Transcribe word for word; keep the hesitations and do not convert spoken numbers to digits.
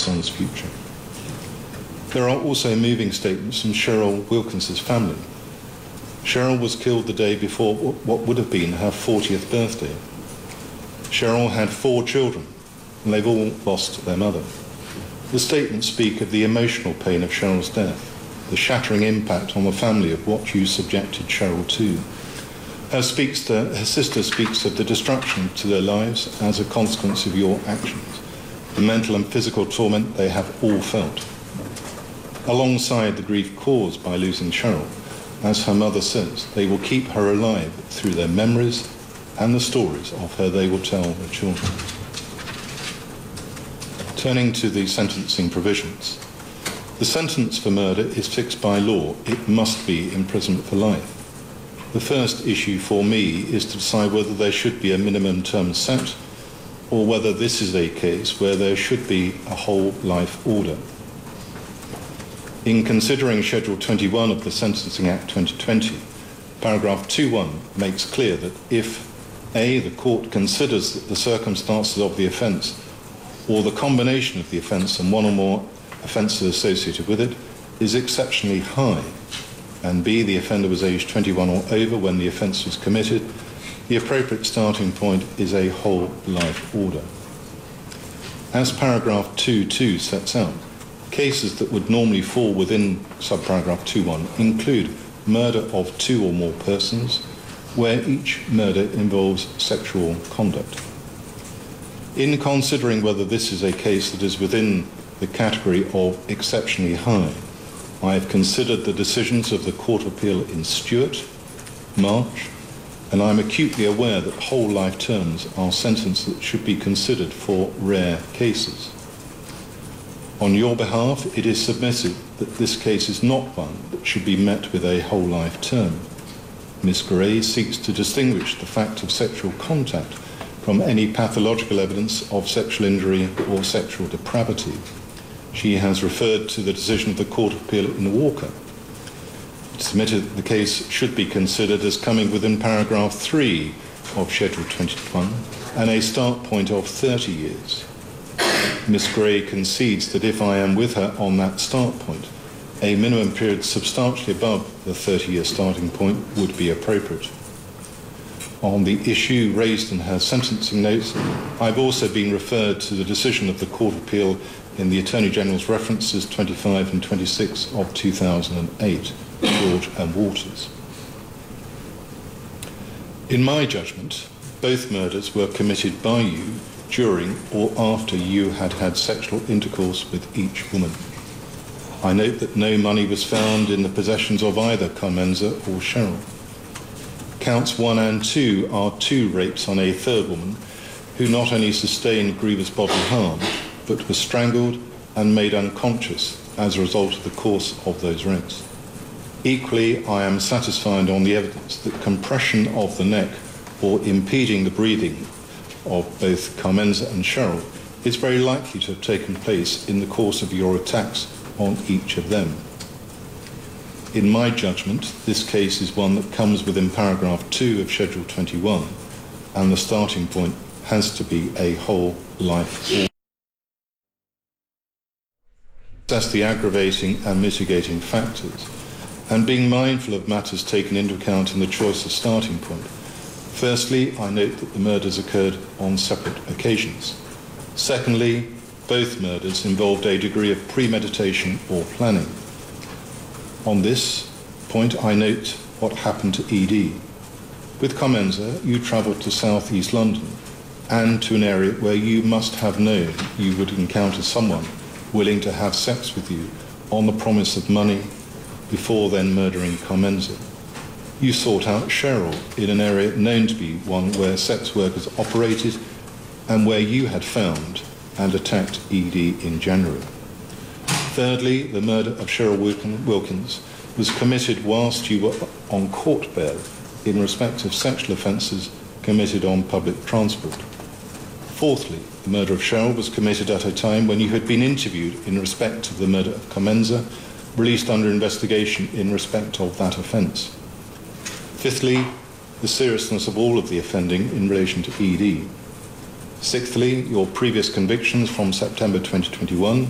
son's future. There are also moving statements from Cheryl Wilkins's family. Cheryl was killed the day before what would have been her fortieth birthday. Cheryl had four children, and they've all lost their mother. The statements speak of the emotional pain of Cheryl's death, the shattering impact on the family of what you subjected Cheryl to. Her, speaks to, her sister speaks of the destruction to their lives as a consequence of your actions, the mental and physical torment they have all felt. Alongside the grief caused by losing Cheryl, as her mother says, they will keep her alive through their memories and the stories of her they will tell their children. Turning to the sentencing provisions. The sentence for murder is fixed by law. It must be imprisonment for life. The first issue for me is to decide whether there should be a minimum term set or whether this is a case where there should be a whole life order. In considering Schedule twenty-one of the Sentencing Act twenty twenty, paragraph two point one makes clear that if A, the court considers that the circumstances of the offence or the combination of the offence and one or more offences associated with it is exceptionally high, and B, the offender was aged twenty-one or over when the offence was committed, the appropriate starting point is a whole life order. As paragraph two point two sets out, cases that would normally fall within subparagraph two point one include murder of two or more persons, where each murder involves sexual conduct. In considering whether this is a case that is within the category of exceptionally high, I have considered the decisions of the Court of Appeal in Stewart, March, and I am acutely aware that whole life terms are sentences that should be considered for rare cases. On your behalf, it is submitted that this case is not one that should be met with a whole life term. Miss Gray seeks to distinguish the fact of sexual contact from any pathological evidence of sexual injury or sexual depravity. She has referred to the decision of the Court of Appeal in Walker. It submitted that the case should be considered as coming within paragraph three of Schedule twenty-one and a start point of thirty years. Miss Gray concedes that if I am with her on that start point, a minimum period substantially above the thirty-year starting point would be appropriate. On the issue raised in her sentencing notes, I've also been referred to the decision of the Court of Appeal in the Attorney General's references twenty-five and twenty-six of two thousand eight, George and Waters. In my judgment, both murders were committed by you during or after you had had sexual intercourse with each woman. I note that no money was found in the possessions of either Carmenza or Cheryl. Counts one and two are two rapes on a third woman who not only sustained grievous bodily harm, but was strangled and made unconscious as a result of the course of those rapes. Equally, I am satisfied on the evidence that compression of the neck or impeding the breathing of both Carmenza and Cheryl is very likely to have taken place in the course of your attacks on each of them. In my judgment, this case is one that comes within paragraph two of Schedule twenty-one, and the starting point has to be a whole life order. Assess the aggravating and mitigating factors, and being mindful of matters taken into account in the choice of starting point. Firstly, I note that the murders occurred on separate occasions. Secondly, both murders involved a degree of premeditation or planning. On this point, I note what happened to E D. With Carmenza, you travelled to South East London and to an area where you must have known you would encounter someone willing to have sex with you on the promise of money before then murdering Carmenza. You sought out Cheryl in an area known to be one where sex workers operated and where you had found and attacked E D in January. Thirdly, the murder of Cheryl Wilkins was committed whilst you were on court bail in respect of sexual offences committed on public transport. Fourthly, the murder of Cheryl was committed at a time when you had been interviewed in respect of the murder of Carmenza, released under investigation in respect of that offence. Fifthly, the seriousness of all of the offending in relation to E D. Sixthly, your previous convictions from September twenty twenty-one